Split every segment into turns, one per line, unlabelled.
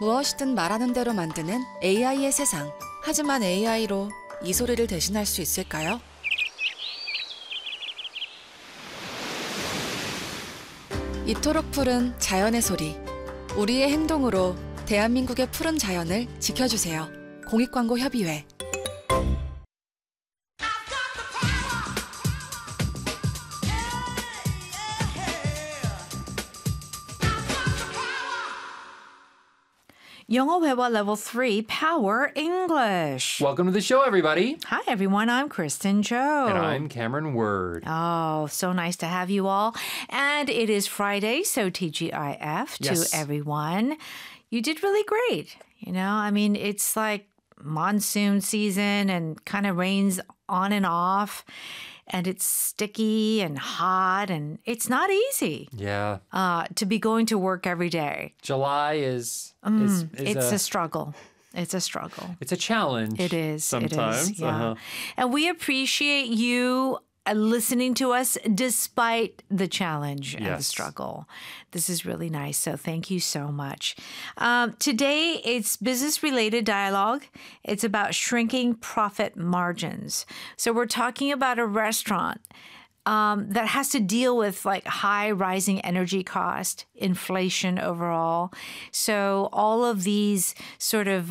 무엇이든 말하는 대로 만드는 AI의 세상. 하지만 AI로 이 소리를 대신할 수 있을까요? 이토록 푸른 자연의 소리. 우리의 행동으로 대한민국의 푸른 자연을 지켜주세요. 공익광고협의회.
영어 회화 Level 3 Power English.
Welcome to the show, everybody.
Hi, everyone. I'm Kristen Joe.
And I'm Cameron Word.
Oh, so nice to have you all. And it is Friday, so TGIF
Yes.
to everyone. You did really great. You know, I mean, it's like monsoon season and kind of rains on and off. And it's sticky and hot, and it's not easy
Yeah.
to be going to work every day.
July is
It's a struggle. It's a struggle.
it's a challenge.
It is.
Sometimes.
It is, yeah. And we appreciate you listening to us despite the challenge and the
Yes.
struggle. This is really nice. So thank you so much. Today, it's business-related dialogue. It's about shrinking profit margins. So we're talking about a restaurant that has to deal with like high rising energy cost, inflation overall. So all of these sort of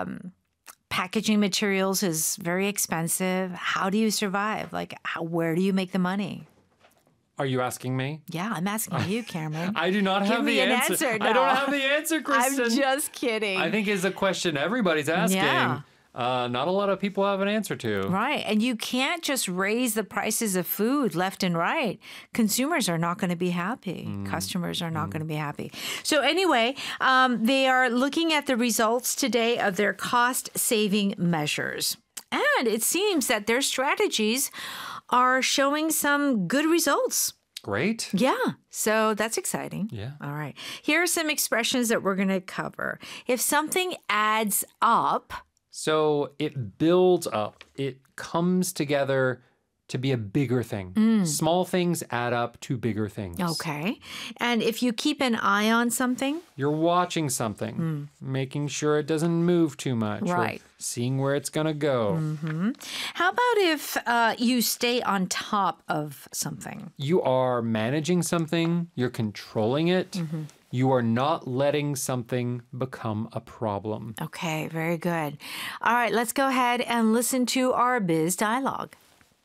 packaging materials is very expensive. How do you survive? Like, where do you make the money?
Are you asking me?
Yeah, I'm asking you, Cameron.
I do not have
Give me
the
an
answer.
answer.
I
No.
don't have the answer, Kristen.
I'm just kidding.
I think it's a question everybody's asking.
Yeah.
Not a lot of people have an answer to.
Right. And you can't just raise the prices of food left and right. Consumers are not going to be happy. Customers are not going to be happy. So anyway, they are looking at the results today of their cost-saving measures. And it seems that their strategies are showing some good results.
Great.
Yeah. So that's exciting.
Yeah.
All right. Here are some expressions that we're going to cover. If something adds up,
So it builds up. It comes together to be a bigger thing. Small things add up to bigger things.
okay. And if you keep an eye on something,
You're watching something, making sure it doesn't move too much, or
Right.
seeing where it's going to go.
how about if you stay on top of something?
You are managing something, you're controlling it. You are not letting something become a problem.
Okay, very good. All right, let's go ahead and listen to our biz dialogue.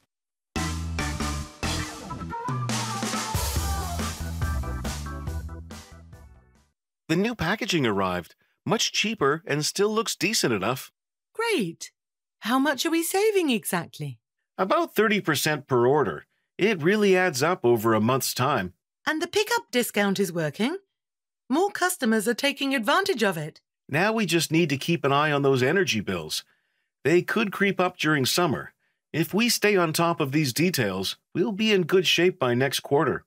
The new packaging arrived, much cheaper and still looks decent enough.
Great. How much are we saving exactly?
About 30% per order. It really adds up over a month's time.
And the pickup discount is working? More customers are taking advantage of it.
Now we just need to keep an eye on those energy bills. They could creep up during summer. If we stay on top of these details, we'll be in good shape by next quarter.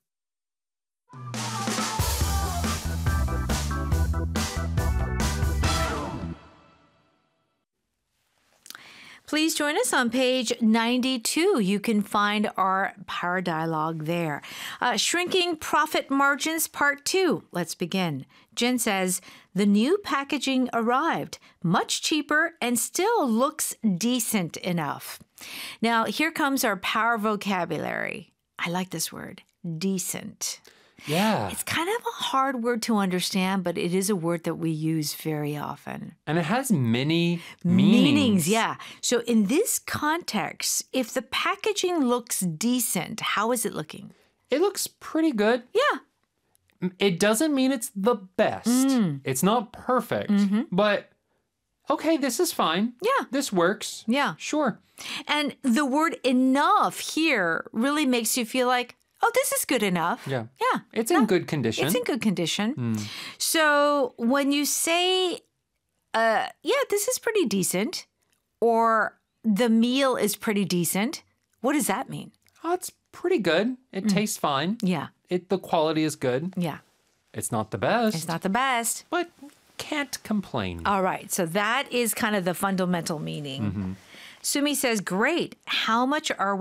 Please join us on page 92. You can find our power dialogue there. Shrinking profit margins, part 2. Let's begin. Jen says, the new packaging arrived, much cheaper and still looks decent enough. Now, here comes our power vocabulary. I like this word, decent.
Yeah.
It's kind of a hard word to understand, but it is a word that we use very often.
And it has many meanings.
Yeah. So in this context, if the packaging looks decent, how is it looking?
It looks pretty good.
Yeah.
It doesn't mean it's the best. It's not perfect, but okay, this is fine.
Yeah.
This works.
Yeah.
Sure.
And the word enough here really makes you feel like, oh, this is good enough.
Yeah.
Yeah.
It's in good condition.
It's in good condition. So when you say, yeah, this is pretty decent, or the meal is pretty decent, what does that mean?
Oh, it's pretty good. It tastes fine.
Yeah.
The quality is good.
Yeah.
It's not the best.
It's not the best.
But can't complain.
All right. So that is kind of the fundamental meaning. Sumi says, great. How much are